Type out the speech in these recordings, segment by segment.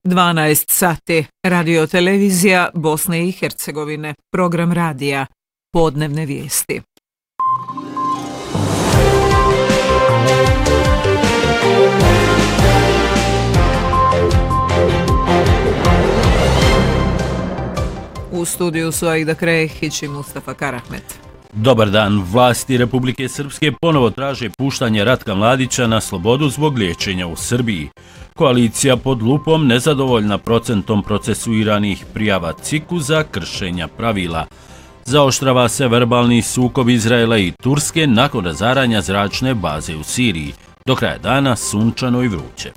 12 sati. Radio televizija Bosne i Hercegovine. Program radija. Podnevne vijesti. U studiju su Aida Krehić i Mustafa Karahmet. Dobar dan. Vlasti Republike Srpske ponovo traže puštanje Ratka Mladića na slobodu zbog liječenja u Srbiji. Koalicija pod lupom nezadovoljna procentom procesuiranih prijava CIK-u za kršenja pravila. Zaoštrava se verbalni sukob Izraela i Turske nakon razaranja zračne baze u Siriji. Do kraja dana sunčano i vruće.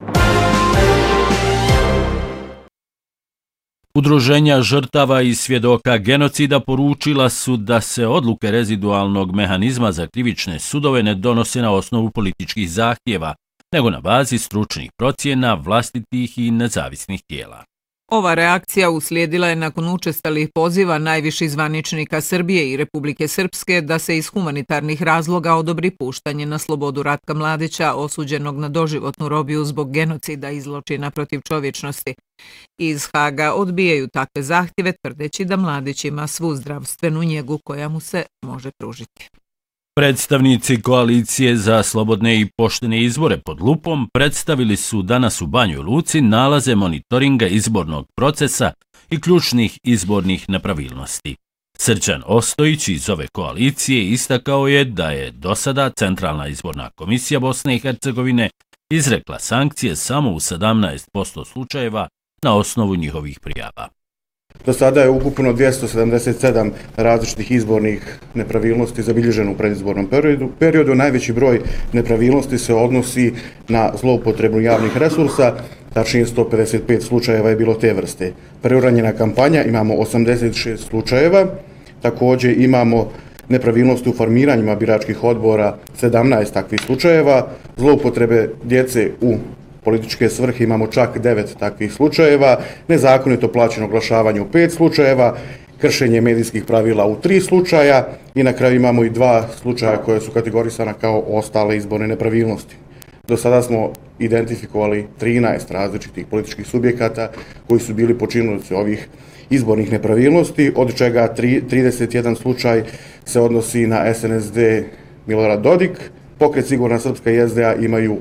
Udruženja žrtava i svjedoka genocida poručila su da se odluke rezidualnog mehanizma za krivične sudove ne donose na osnovu političkih zahtjeva, nego na bazi stručnih procjena vlastitih i nezavisnih tijela. Ova reakcija uslijedila je nakon učestalih poziva najviših zvaničnika Srbije i Republike Srpske da se iz humanitarnih razloga odobri puštanje na slobodu Ratka Mladića, osuđenog na doživotnu robiju zbog genocida i zločina protiv čovječnosti. Iz Haga odbijaju takve zahtjeve, tvrdeći da Mladić ima svu zdravstvenu njegu koja mu se može pružiti. Predstavnici koalicije za slobodne i poštene izbore pod lupom predstavili su danas u Banjoj Luci nalaze monitoringa izbornog procesa i ključnih izbornih nepravilnosti. Srđan Ostojić iz ove koalicije istakao je da je do sada Centralna izborna komisija Bosne i Hercegovine izrekla sankcije samo u 17% slučajeva na osnovu njihovih prijava. Do sada je ukupno 277 različitih izbornih nepravilnosti zabilježeno u predizbornom periodu. Najveći broj nepravilnosti se odnosi na zloupotrebu javnih resursa, tačnije 155 slučajeva je bilo te vrste. Preuranjena kampanja, imamo 86 slučajeva, također imamo nepravilnosti u formiranjima biračkih odbora, 17 takvih slučajeva, zloupotrebe djece u političke svrhe imamo čak 9 takvih slučajeva, nezakonito plaćeno oglašavanje u 5 slučajeva, kršenje medijskih pravila u 3 slučaja i na kraju imamo i 2 slučaja koje su kategorisana kao ostale izborne nepravilnosti. Do sada smo identifikovali 13 različitih političkih subjekata koji su bili počinioci ovih izbornih nepravilnosti, od čega 31 slučaj se odnosi na SNSD Milorad Dodik, Pokret Sigurna Srpska i SDA imaju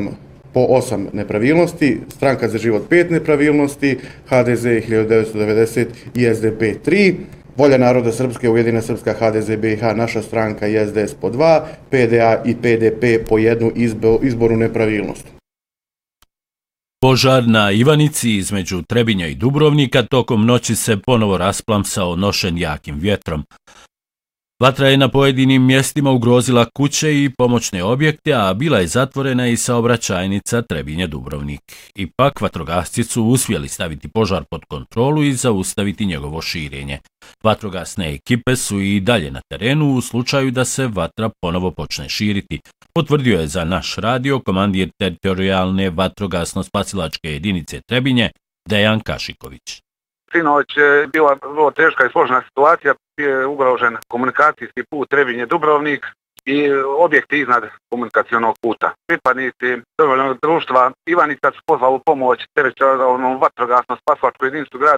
8 nepravilnosti, Stranka za život 5 nepravilnosti, HDZ 1990 i SDP 3, Volja naroda Srpske, Ujedinjena Srpska, HDZ BiH, Naša stranka i SDS po 2, PDA i PDP po 1 izbornu nepravilnost. Požar na Ivanici između Trebinja i Dubrovnika tokom noći se ponovo rasplamsao nošen jakim vjetrom. Vatra je na pojedinim mjestima ugrozila kuće i pomoćne objekte, a bila je zatvorena i saobraćajnica Trebinje-Dubrovnik. Ipak, vatrogasci su uspjeli staviti požar pod kontrolu i zaustaviti njegovo širenje. Vatrogasne ekipe su i dalje na terenu u slučaju da se vatra ponovo počne širiti, potvrdio je za naš radio komandir teritorijalne vatrogasno-spasilačke jedinice Trebinje Dejan Kašiković. Sinoć je bila vrlo teška i složena situacija, je ugrožen komunikacijski put Trebinje-Dubrovnik i objekti iznad komunikacionog puta. Pripadnici dobrovoljnog društva Ivanica su pozvali u pomoć teritorijalnom vatrogasno-spasilačkoj jedinicu grada